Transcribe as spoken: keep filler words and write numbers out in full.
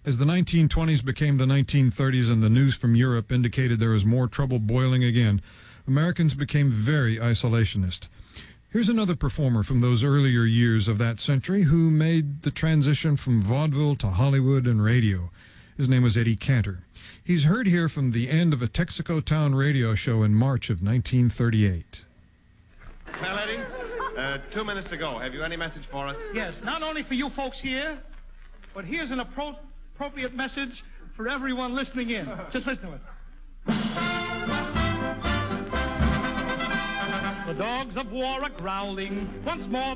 As the nineteen twenties became the nineteen thirties and the news from Europe indicated there was more trouble boiling again, Americans became very isolationist. Here's another performer from those earlier years of that century who made the transition from vaudeville to Hollywood and radio. His name was Eddie Cantor. He's heard here from the end of a Texaco Town radio show in March of nineteen thirty-eight. Well, Eddie, uh, two minutes to go. Have you any message for us? Yes, not only for you folks here, but here's an appro appropriate message for everyone listening in. Just listen to it. The dogs of war are growling once more.